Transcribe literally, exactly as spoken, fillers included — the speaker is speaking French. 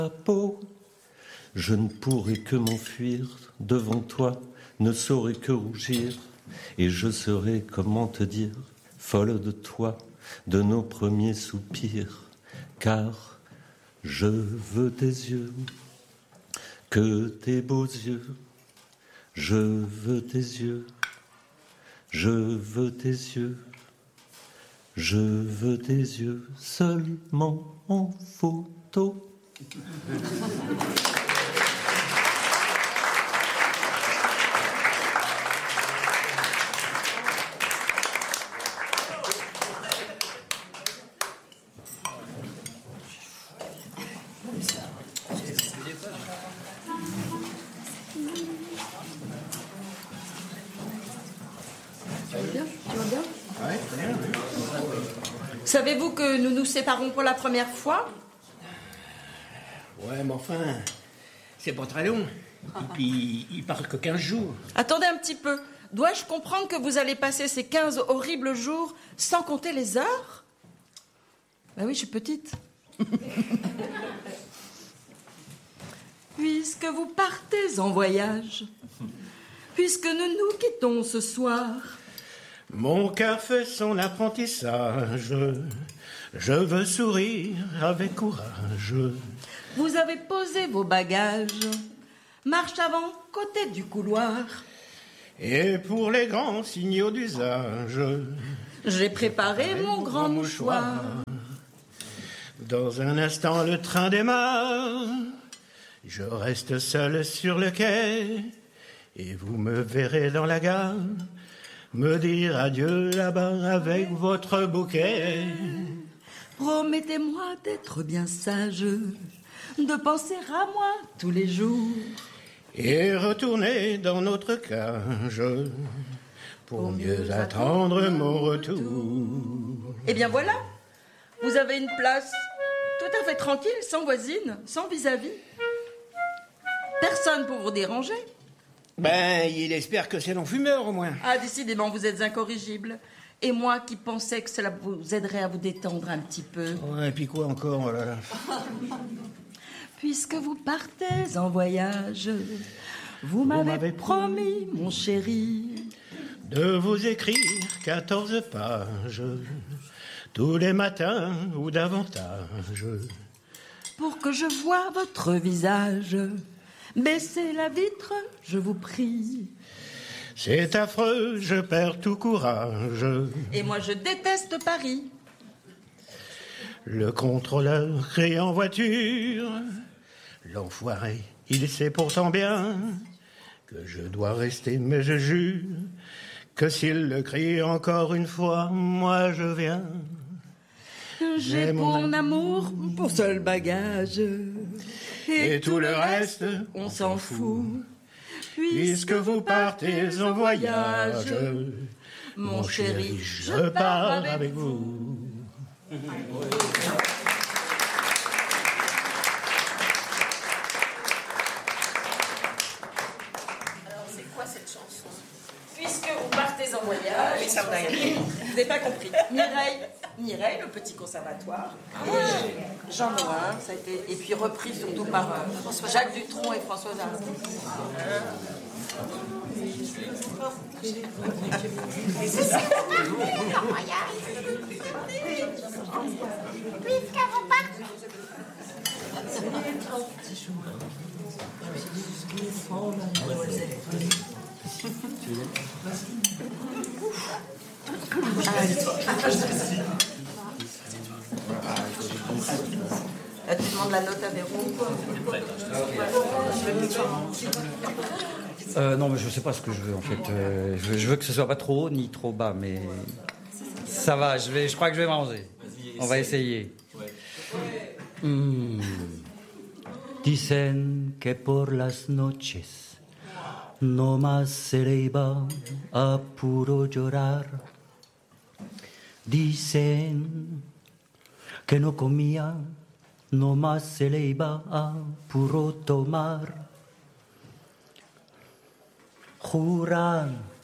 peau. Je ne pourrai que m'enfuir devant toi, ne saurais que rougir, et je serai, comment te dire, folle de toi, de nos premiers soupirs, car je veux tes yeux, que tes beaux yeux, je veux tes yeux, je veux tes yeux, je veux tes yeux seulement en photo. Savez-vous que nous nous séparons pour la première fois? Ouais, mais enfin, c'est pas très long. Et puis, il parle que quinze jours. Attendez un petit peu. Dois-je comprendre que vous allez passer ces quinze horribles jours sans compter les heures? Ben oui, je suis petite. Puisque vous partez en voyage, puisque nous nous quittons ce soir, mon cœur fait son apprentissage. Je veux sourire avec courage. Vous avez posé vos bagages. Marche avant, côté du couloir. Et pour les grands signaux d'usage, j'ai préparé mon, mon grand mouchoir. mouchoir. Dans un instant, le train démarre. Je reste seul sur le quai. Et vous me verrez dans la gare me dire adieu là-bas avec votre bouquet. Promettez-moi d'être bien sage, de penser à moi tous les jours. Et retourner dans notre cage pour, pour mieux attendre mon retour. Eh bien voilà, vous avez une place tout à fait tranquille, sans voisine, sans vis-à-vis. Personne pour vous déranger. Ben, il espère que c'est non-fumeur, au moins. Ah, décidément, vous êtes incorrigible. Et moi qui pensais que cela vous aiderait à vous détendre un petit peu. Ouais, et puis quoi encore, oh là là. Puisque vous partez en voyage, vous, vous m'avez, m'avez promis, mon chéri, de vous écrire quatorze pages, tous les matins ou davantage, pour que je voie votre visage. Baissez la vitre, je vous prie. C'est affreux, je perds tout courage. Et moi, je déteste Paris. Le contrôleur crie en voiture. L'enfoiré, il sait pourtant bien que je dois rester, mais je jure que s'il le crie encore une fois, moi je viens. J'ai, J'ai mon, mon amour pour seul bagage. Et, Et tout, tout le reste, on s'en fout. Puisque vous partez en voyage, mon chéri, je pars avec vous. Alors, c'est quoi cette chanson? Puisque vous partez en voyage... Oui, ça vous n'avez pas compris. Mireille, Mireille, le petit conservatoire. Ah. Et Jean Noin, ça a été... Et puis repris surtout par euh, Jacques Dutronc et Françoise Hardy. Puisque vous partez... Là, tu demandes la note à Véro. Euh, non, mais je sais pas ce que je veux en fait. Euh, je, veux, je veux que ce soit pas trop haut ni trop bas, mais ça va. Je vais, je crois que je vais m'arranger. On va essayer. Mm. Dicen que por las noches no más se le iba a puro llorar. Dicen que no comía, no más se le iba a puro tomar. Juran